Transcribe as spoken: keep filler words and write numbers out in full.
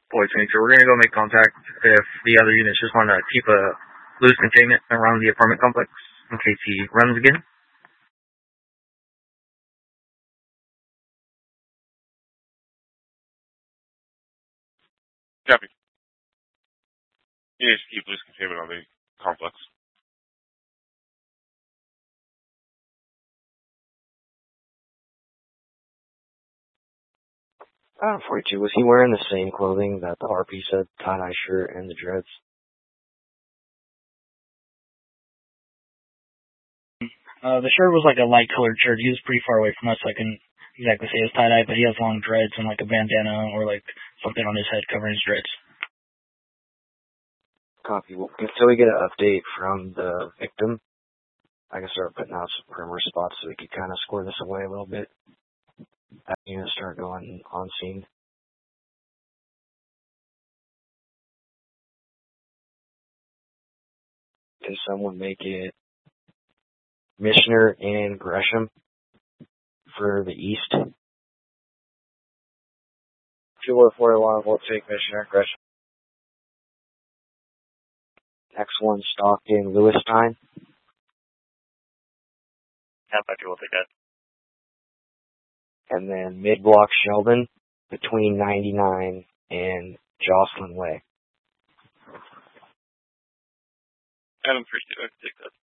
Boy twenty-two, we're gonna go make contact if the other units just want to keep a loose containment around the apartment complex in case he runs again. Copy. You need to keep loose containment on the complex. Uh, forty-two, was he wearing the same clothing that the R P said, tie-dye shirt and the dreads? Uh, the shirt was like a light colored shirt. He was pretty far away from us, so I couldn't exactly say it was tie-dye, but he has long dreads and like a bandana or like something on his head covering his dreads. Copy. Well, until we get an update from the victim, I can start putting out some perimeter spots so we can kind of score this away a little bit. I'm going to start going on scene. Can someone make it Missioner and Gresham for the east? two one four one, we'll take Missioner and Gresham. Next one, Stockton, Lewisstein. Yeah, Patrick, we'll take that. And then mid-block Sheldon between ninety-nine and Jocelyn Way. Adam, appreciate it. I can take that.